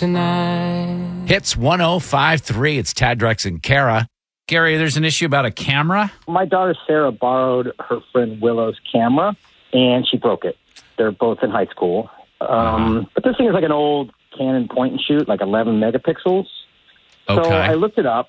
tonight. Hits 105.3. It's Tad, Drex, and Kara. Gary, there's an issue about a camera. My daughter Sarah borrowed her friend Willow's camera, and she broke it. They're both in high school. But this thing is like an old Canon point and shoot, like 11 megapixels. Okay. So I looked it up,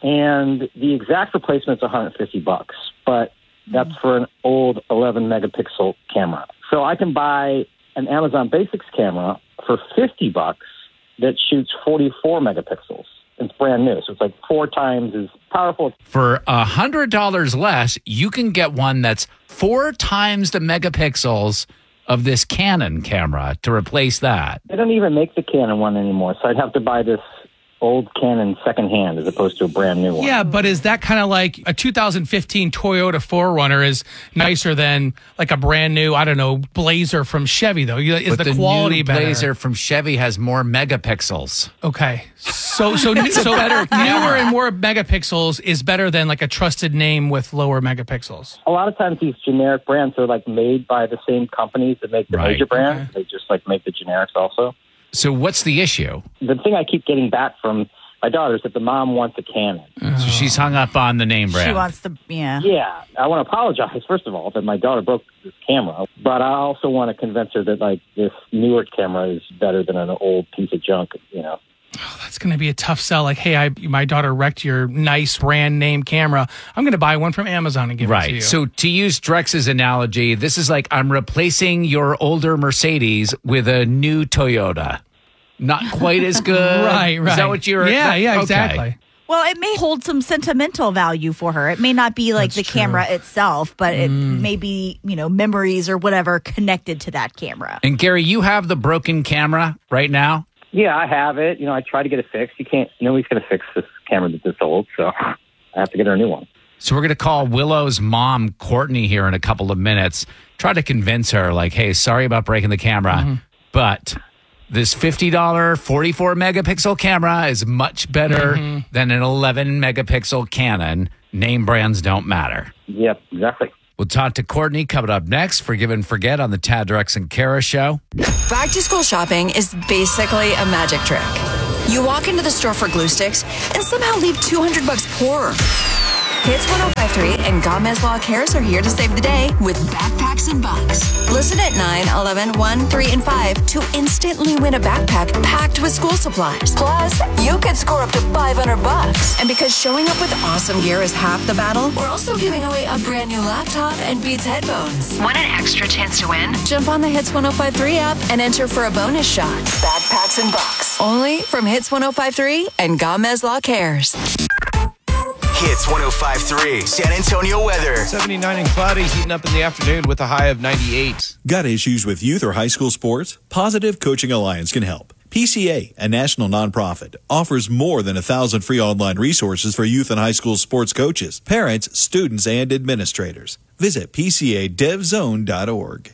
and the exact replacement's $150, but that's for an old 11 megapixel camera. So I can buy an Amazon Basics camera for $50 that shoots 44 megapixels. It's brand new, so it's like 4 times as powerful. For $100 less, you can get one that's 4 times the megapixels of this Canon camera to replace that. They don't even make the Canon one anymore, so I'd have to buy this old Canon secondhand as opposed to a brand new one. Yeah, but is that kind of like a 2015 Toyota 4Runner is nicer than like a brand new, I don't know, Blazer from Chevy, though? Is the quality new better? Blazer from Chevy has more megapixels. Okay. So better newer and more megapixels is better than like a trusted name with lower megapixels. A lot of times these generic brands are like made by the same companies that make the major brands. Okay. They just like make the generics also. So what's the issue? The thing I keep getting back from my daughter is that the mom wants a Canon. So she's hung up on the name brand. She wants the, Yeah, I want to apologize, first of all, that my daughter broke this camera. But I also want to convince her that, like, this newer camera is better than an old piece of junk, you know. Oh, that's going to be a tough sell. Like, hey, my daughter wrecked your nice brand name camera. I'm going to buy one from Amazon and give it to you. Right. So to use Drex's analogy, this is like I'm replacing your older Mercedes with a new Toyota. Not quite as good. Right. Is that what you're... Yeah, okay. exactly. Well, it may hold some sentimental value for her. It may not be like the camera itself, but it may be, memories or whatever connected to that camera. And Gary, you have the broken camera right now? Yeah, I have it. I tried to get it fixed. Nobody's going to fix this camera that's this old, so I have to get her a new one. So we're going to call Willow's mom, Courtney, here in a couple of minutes. Try to convince her, like, hey, sorry about breaking the camera, but this $50 44 megapixel camera is much better than an 11 megapixel Canon. Name brands don't matter. Yep, exactly. We'll talk to Courtney coming up next. Forgive and Forget on the Tad, Drex, and Kara show. Back to school shopping is basically a magic trick. You walk into the store for glue sticks and somehow leave $200 poorer. Hits 105.3 and Gomez Law Cares are here to save the day with backpacks and bucks. Listen at 9, 11, 1, 3, and 5 to instantly win a backpack packed with school supplies. Plus, you could score up to $500. And because showing up with awesome gear is half the battle, we're also giving away a brand new laptop and Beats headphones. Want an extra chance to win? Jump on the Hits 105.3 app and enter for a bonus shot. Backpacks and bucks. Only from Hits 105.3 and Gomez Law Cares. Hits 105.3, San Antonio weather. 79 and cloudy, heating up in the afternoon with a high of 98. Got issues with youth or high school sports? Positive Coaching Alliance can help. PCA, a national nonprofit, offers more than 1,000 free online resources for youth and high school sports coaches, parents, students, and administrators. Visit PCADevZone.org.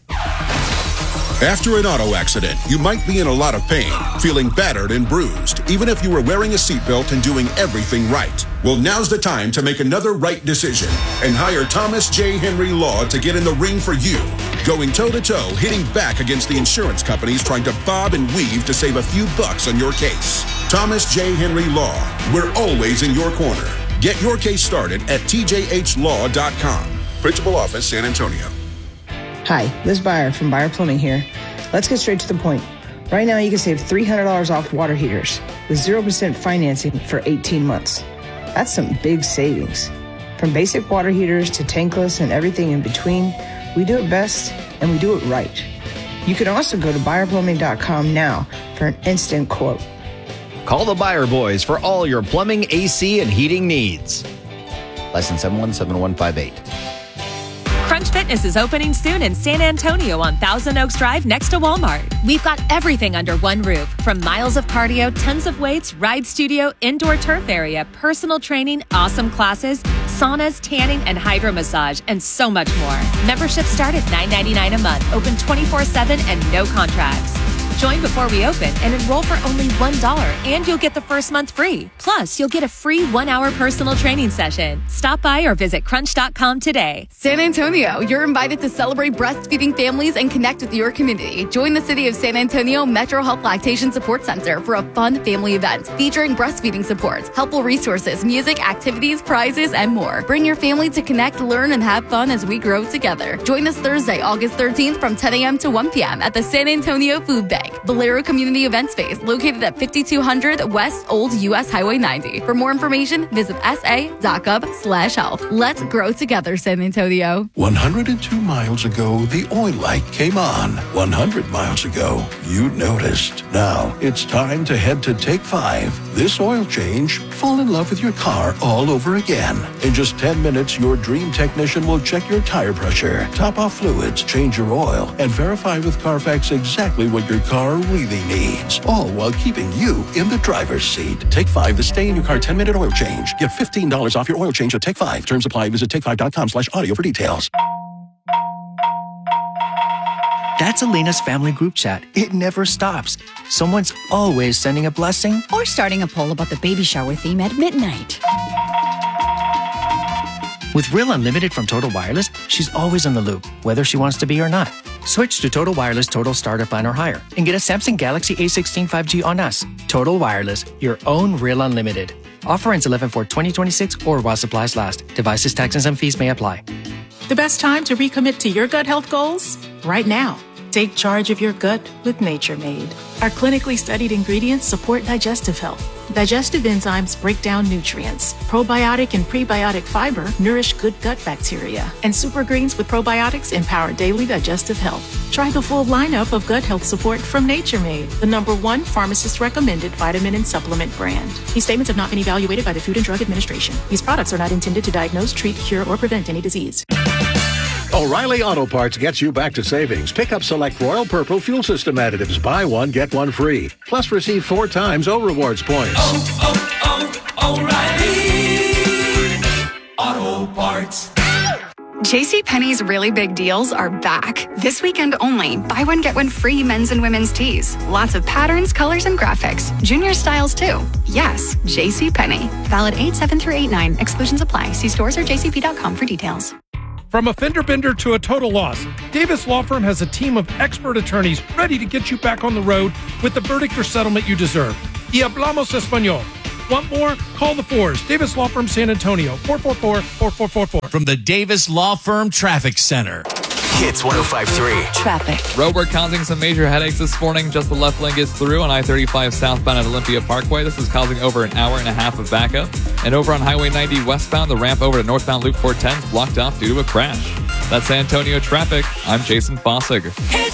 After an auto accident, you might be in a lot of pain, feeling battered and bruised, even if you were wearing a seatbelt and doing everything right. Well, now's the time to make another right decision and hire Thomas J. Henry Law to get in the ring for you. Going toe-to-toe, hitting back against the insurance companies trying to bob and weave to save a few bucks on your case. Thomas J. Henry Law. We're always in your corner. Get your case started at tjhlaw.com. Principal Office, San Antonio. Hi, Liz Byer from Byer Plumbing here. Let's get straight to the point. Right now, you can save $300 off water heaters with 0% financing for 18 months. That's some big savings. From basic water heaters to tankless and everything in between, we do it best and we do it right. You can also go to ByerPlumbing.com now for an instant quote. Call the Byer Boys for all your plumbing, AC, and heating needs. License 717158. Crunch Fitness is opening soon in San Antonio on Thousand Oaks Drive next to Walmart. We've got everything under one roof, from miles of cardio, tons of weights, ride studio, indoor turf area, personal training, awesome classes, saunas, tanning, and hydro massage, and so much more. Memberships start at $9.99 a month, open 24/7 and no contracts. Join before we open and enroll for only $1, and you'll get the first month free. Plus, you'll get a free 1-hour personal training session. Stop by or visit crunch.com today. San Antonio, you're invited to celebrate breastfeeding families and connect with your community. Join the City of San Antonio Metro Health Lactation Support Center for a fun family event featuring breastfeeding supports, helpful resources, music, activities, prizes, and more. Bring your family to connect, learn, and have fun as we grow together. Join us Thursday, August 13th from 10 a.m. to 1 p.m. at the San Antonio Food Bank, Valero Community Event Space, located at 5200 West Old U.S. Highway 90. For more information, visit sa.gov/health. Let's grow together, San Antonio. 102 miles ago, the oil light came on. 100 miles ago, you noticed. Now, it's time to head to Take 5. This oil change, fall in love with your car all over again. In just 10 minutes, your dream technician will check your tire pressure, top off fluids, change your oil, and verify with Carfax exactly what your car really needs. All while keeping you in the driver's seat. Take 5, the stay in your car 10-minute oil change. Get $15 off your oil change at Take 5. Terms apply. Visit take5.com/audio for details. That's Elena's family group chat. It never stops. Someone's always sending a blessing or starting a poll about the baby shower theme at midnight. With Real Unlimited from Total Wireless, she's always in the loop, whether she wants to be or not. Switch to Total Wireless Total Starter Plan or higher and get a Samsung Galaxy A16 5G on us. Total Wireless, your own Real Unlimited. Offer ends 11/4/2026 or while supplies last. Devices, taxes, and fees may apply. The best time to recommit to your gut health goals? Right now. Take charge of your gut with Nature Made. Our clinically studied ingredients support digestive health. Digestive enzymes break down nutrients. Probiotic and prebiotic fiber nourish good gut bacteria. And super greens with probiotics empower daily digestive health. Try the full lineup of gut health support from Nature Made, the #1 pharmacist-recommended vitamin and supplement brand. These statements have not been evaluated by the Food and Drug Administration. These products are not intended to diagnose, treat, cure, or prevent any disease. O'Reilly Auto Parts gets you back to savings. Pick up select Royal Purple fuel system additives. Buy one, get one free. Plus receive 4 times O Rewards points. O'Reilly Auto Parts. JCPenney's really big deals are back. This weekend only. Buy one, get one free men's and women's tees. Lots of patterns, colors, and graphics. Junior styles, too. Yes, JCPenney. Valid 8/7 through 8/9. Exclusions apply. See stores or jcp.com for details. From a fender bender to a total loss, Davis Law Firm has a team of expert attorneys ready to get you back on the road with the verdict or settlement you deserve. Y hablamos español. Want more? Call the Fours. Davis Law Firm, San Antonio, 444-4444. From the Davis Law Firm Traffic Center. Hits 105.3. Traffic. Roadwork causing some major headaches this morning. Just the left lane gets through on I-35 southbound at Olympia Parkway. This is causing over an hour and a half of backup. And over on Highway 90 westbound, the ramp over to northbound Loop 410 is blocked off due to a crash. That's San Antonio traffic. I'm Jason Fossig.